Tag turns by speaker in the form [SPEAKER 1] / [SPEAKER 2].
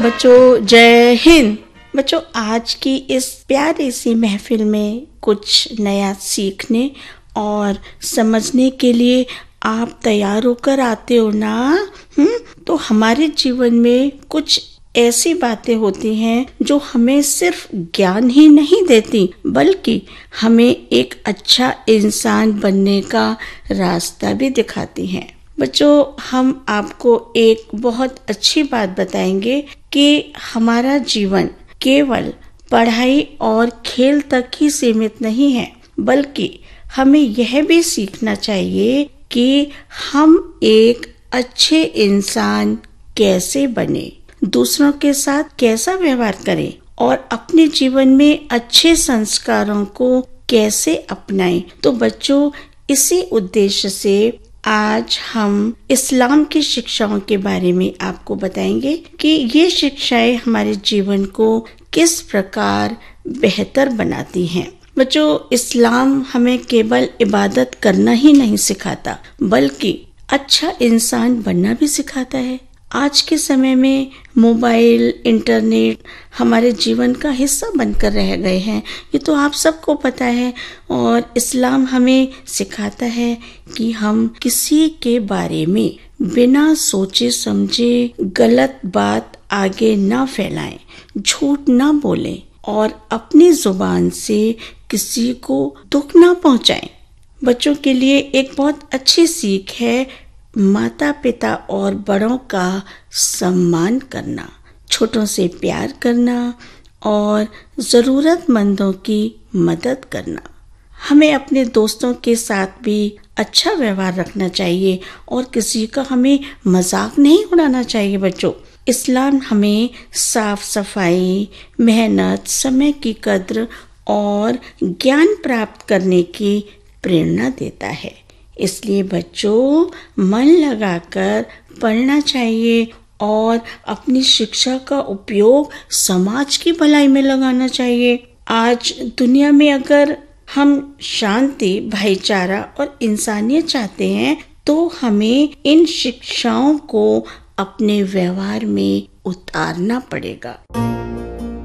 [SPEAKER 1] बच्चों जय हिंद। बच्चों आज की इस प्यारी सी महफिल में कुछ नया सीखने और समझने के लिए आप तैयार होकर आते हो ना? तो हमारे जीवन में कुछ ऐसी बातें होती हैं जो हमें सिर्फ ज्ञान ही नहीं देती बल्कि हमें एक अच्छा इंसान बनने का रास्ता भी दिखाती हैं। बच्चों हम आपको एक बहुत अच्छी बात बताएंगे कि हमारा जीवन केवल पढ़ाई और खेल तक ही सीमित नहीं है, बल्कि हमें यह भी सीखना चाहिए कि हम एक अच्छे इंसान कैसे बने, दूसरों के साथ कैसा व्यवहार करें और अपने जीवन में अच्छे संस्कारों को कैसे अपनाएं। तो बच्चों इसी उद्देश्य से आज हम इस्लाम की शिक्षाओं के बारे में आपको बताएंगे कि ये शिक्षाएं हमारे जीवन को किस प्रकार बेहतर बनाती हैं। बच्चों इस्लाम हमें केवल इबादत करना ही नहीं सिखाता बल्कि अच्छा इंसान बनना भी सिखाता है। आज के समय में मोबाइल, इंटरनेट हमारे जीवन का हिस्सा बनकर रह गए हैं, ये तो आप सबको पता है। और इस्लाम हमें सिखाता है कि हम किसी के बारे में बिना सोचे समझे गलत बात आगे ना फैलाएं, झूठ ना बोलें और अपनी जुबान से किसी को दुख ना पहुंचाएं। बच्चों के लिए एक बहुत अच्छी सीख है माता पिता और बड़ों का सम्मान करना, छोटों से प्यार करना और जरूरतमंदों की मदद करना। हमें अपने दोस्तों के साथ भी अच्छा व्यवहार रखना चाहिए और किसी का हमें मजाक नहीं उड़ाना चाहिए। बच्चों इस्लाम हमें साफ सफाई, मेहनत, समय की कद्र और ज्ञान प्राप्त करने की प्रेरणा देता है। इसलिए बच्चों मन लगाकर पढ़ना चाहिए और अपनी शिक्षा का उपयोग समाज की भलाई में लगाना चाहिए। आज दुनिया में अगर हम शांति, भाईचारा और इंसानियत चाहते हैं तो हमें इन शिक्षाओं को अपने व्यवहार में उतारना पड़ेगा।